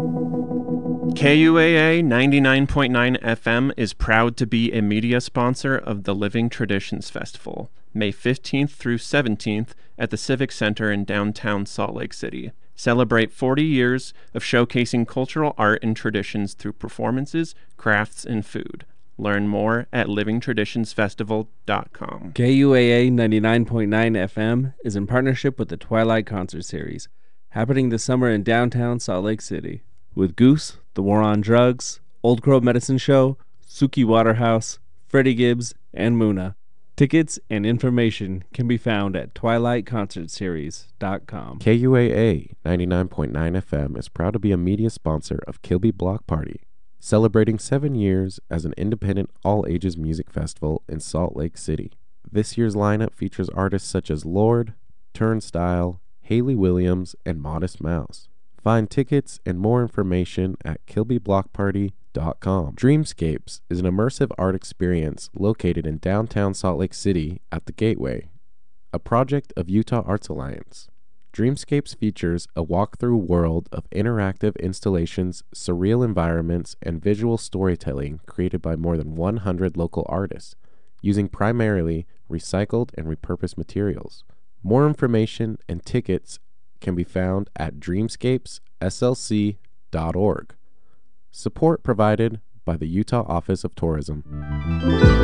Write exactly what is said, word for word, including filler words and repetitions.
K U A A ninety-nine point nine F M is proud to be a media sponsor of the Living Traditions Festival, May fifteenth through seventeenth at the Civic Center in downtown Salt Lake City. Celebrate forty years of showcasing cultural art and traditions through performances, crafts, and food. Learn more at living traditions festival dot com. K U A A ninety-nine point nine F M is in partnership with the Twilight Concert Series, happening this summer in downtown Salt Lake City, with Goose, The War on Drugs, Old Crow Medicine Show, Suki Waterhouse, Freddie Gibbs, and Muna. Tickets and information can be found at twilight concert series dot com. K U A A ninety-nine point nine F M is proud to be a media sponsor of Kilby Block Party, celebrating seven years as an independent all-ages music festival in Salt Lake City. This year's lineup features artists such as Lorde, Turnstile, Hayley Williams, and Modest Mouse. Find tickets and more information at kilby block party dot com. Dreamscapes is an immersive art experience located in downtown Salt Lake City at the Gateway, a project of Utah Arts Alliance. Dreamscapes features a walk-through world of interactive installations, surreal environments, and visual storytelling created by more than one hundred local artists, using primarily recycled and repurposed materials. More information and tickets can be found at dreamscapes s l c dot org. Support provided by the Utah Office of Tourism.